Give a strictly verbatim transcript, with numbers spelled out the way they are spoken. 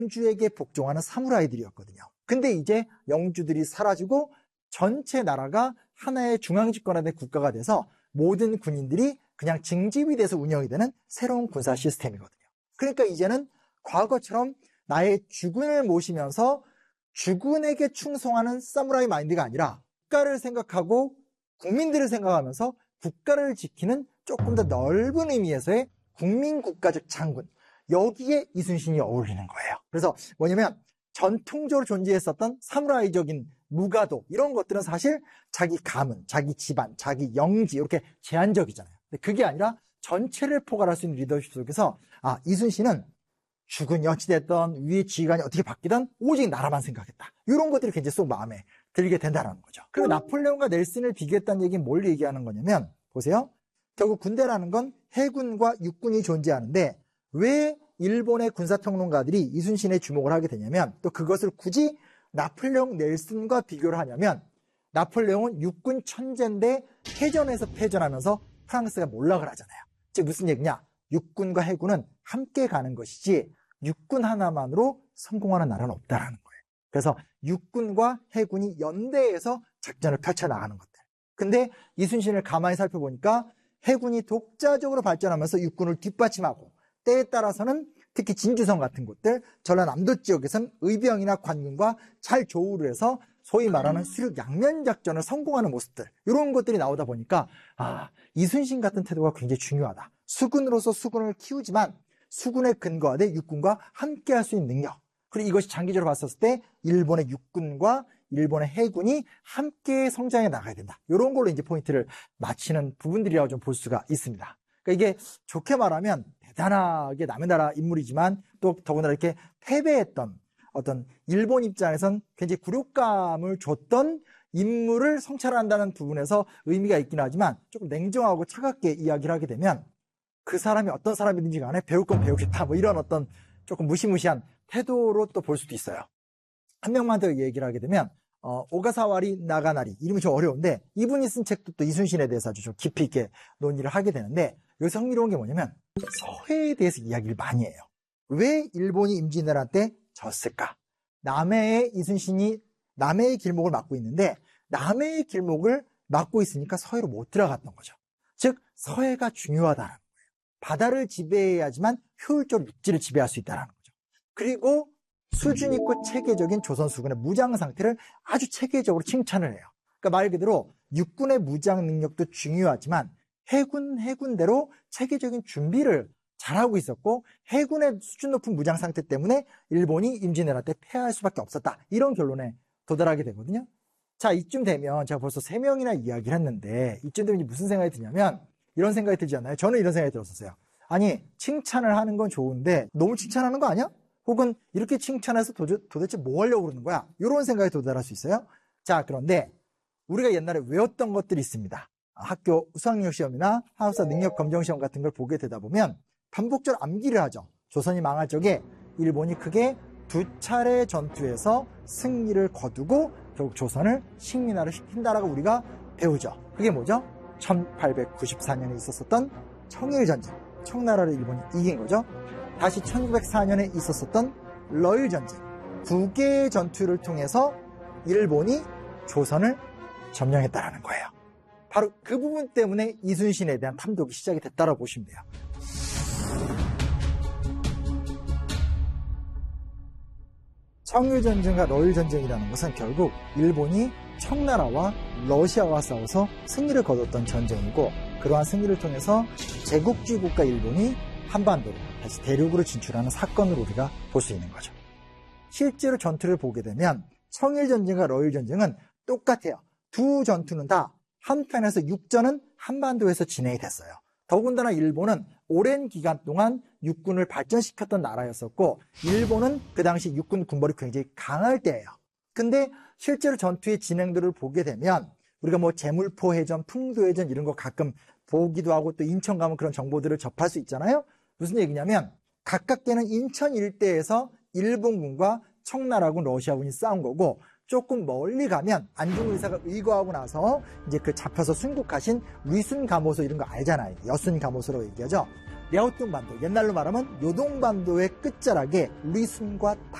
영주에게 복종하는 사무라이들이었거든요. 근데 이제 영주들이 사라지고 전체 나라가 하나의 중앙집권화된 국가가 돼서 모든 군인들이 그냥 징집이 돼서 운영이 되는 새로운 군사 시스템이거든요. 그러니까 이제는 과거처럼 나의 주군을 모시면서 주군에게 충성하는 사무라이 마인드가 아니라 국가를 생각하고 국민들을 생각하면서 국가를 지키는 조금 더 넓은 의미에서의 국민국가적 장군, 여기에 이순신이 어울리는 거예요. 그래서 뭐냐면 전통적으로 존재했었던 사무라이적인 무가도 이런 것들은 사실 자기 가문, 자기 집안, 자기 영지 이렇게 제한적이잖아요. 근데 그게 아니라 전체를 포괄할 수 있는 리더십 속에서 아, 이순신은 주군이 어찌됐던 위의 지휘관이 어떻게 바뀌든 오직 나라만 생각했다. 이런 것들이 굉장히 쏙 마음에 들게 된다는 거죠. 그리고 나폴레옹과 넬슨을 비교했다는 얘기는 뭘 얘기하는 거냐면 보세요. 결국 군대라는 건 해군과 육군이 존재하는데 왜 일본의 군사평론가들이 이순신에 주목을 하게 되냐면 또 그것을 굳이 나폴레옹 넬슨과 비교를 하냐면 나폴레옹은 육군 천재인데 해전에서 패전하면서 프랑스가 몰락을 하잖아요. 즉 무슨 얘기냐? 육군과 해군은 함께 가는 것이지 육군 하나만으로 성공하는 나라는 없다라는 거예요. 그래서 육군과 해군이 연대해서 작전을 펼쳐나가는 것들. 근데 이순신을 가만히 살펴보니까 해군이 독자적으로 발전하면서 육군을 뒷받침하고 때에 따라서는 특히 진주성 같은 곳들, 전라남도 지역에서는 의병이나 관군과 잘 조우를 해서 소위 말하는 수륙 양면 작전을 성공하는 모습들, 이런 것들이 나오다 보니까 아, 이순신 같은 태도가 굉장히 중요하다. 수군으로서 수군을 키우지만 수군에 근거하되 육군과 함께 할 수 있는 능력, 그리고 이것이 장기적으로 봤었을 때 일본의 육군과 일본의 해군이 함께 성장해 나가야 된다. 이런 걸로 이제 포인트를 맞추는 부분들이라고 좀 볼 수가 있습니다. 그러니까 이게 좋게 말하면 대단하게 남의 나라 인물이지만 또 더군다나 이렇게 패배했던 어떤 일본 입장에선 굉장히 굴욕감을 줬던 인물을 성찰한다는 부분에서 의미가 있긴 하지만 조금 냉정하고 차갑게 이야기를 하게 되면 그 사람이 어떤 사람이든지 간에 배울 건 배우고 싶다 뭐 이런 어떤 조금 무시무시한 태도로 또 볼 수도 있어요. 한 명만 더 얘기를 하게 되면 어, 오가사와리 나가나리, 이름이 좀 어려운데 이분이 쓴 책도 또 이순신에 대해서 아주 좀 깊이 있게 논의를 하게 되는데 여기서 흥미로운 게 뭐냐면 서해에 대해서 이야기를 많이 해요. 왜 일본이 임진왜란 때 졌을까? 남해에 이순신이 남해의 길목을 막고 있는데 남해의 길목을 막고 있으니까 서해로 못 들어갔던 거죠. 즉 서해가 중요하다는 거예요. 바다를 지배해야지만 효율적으로 육지를 지배할 수 있다는 거죠. 그리고 수준 있고 체계적인 조선 수군의 무장 상태를 아주 체계적으로 칭찬을 해요. 그러니까 말 그대로 육군의 무장 능력도 중요하지만 해군 해군대로 체계적인 준비를 잘하고 있었고 해군의 수준 높은 무장 상태 때문에 일본이 임진왜란 때 패할 수밖에 없었다. 이런 결론에 도달하게 되거든요. 자, 이쯤 되면 제가 벌써 세 명이나 이야기를 했는데 이쯤 되면 무슨 생각이 드냐면 이런 생각이 들지 않나요? 저는 이런 생각이 들었었어요. 아니, 칭찬을 하는 건 좋은데 너무 칭찬하는 거 아니야? 혹은 이렇게 칭찬해서 도저, 도대체 뭐 하려고 그러는 거야? 이런 생각에 도달할 수 있어요. 자, 그런데 우리가 옛날에 외웠던 것들이 있습니다. 학교 수학력 시험이나 하우사 능력 검정 시험 같은 걸 보게 되다 보면 반복적으로 암기를 하죠. 조선이 망할 적에 일본이 크게 두 차례 전투에서 승리를 거두고 결국 조선을 식민화를 시킨다라고 우리가 배우죠. 그게 뭐죠? 천팔백구십사 년에 있었었던 청일전쟁, 청나라를 일본이 이긴 거죠. 다시 천구백사 년에 있었었던 러일전쟁, 두 개의 전투를 통해서 일본이 조선을 점령했다라는 거예요. 바로 그 부분 때문에 이순신에 대한 탐독이 시작이 됐다라고 보시면 돼요. 청일전쟁과 러일전쟁이라는 것은 결국 일본이 청나라와 러시아와 싸워서 승리를 거뒀던 전쟁이고 그러한 승리를 통해서 제국주의 국가 일본이 한반도로 다시 대륙으로 진출하는 사건으로 우리가 볼 수 있는 거죠. 실제로 전투를 보게 되면 청일전쟁과 러일전쟁은 똑같아요. 두 전투는 다 한편에서 육전은 한반도에서 진행이 됐어요. 더군다나 일본은 오랜 기간 동안 육군을 발전시켰던 나라였었고 일본은 그 당시 육군 군벌이 굉장히 강할 때예요. 근데 실제로 전투의 진행들을 보게 되면 우리가 뭐 제물포 해전, 풍도 해전 이런 거 가끔 보기도 하고 또 인천 가면 그런 정보들을 접할 수 있잖아요. 무슨 얘기냐면 가깝게는 인천 일대에서 일본군과 청나라군, 러시아군이 싸운 거고 조금 멀리 가면 안중근 의사가 의거하고 나서 이제 그 잡혀서 순국하신 위순 감호소 이런 거 알잖아요. 여순 감호소라고 얘기하죠. 랴오뚱반도, 옛날로 말하면 요동반도의 끝자락에 리순과